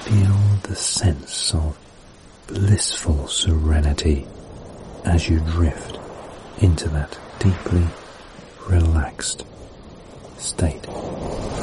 feel the sense of blissful serenity as you drift into that deeply relaxed state.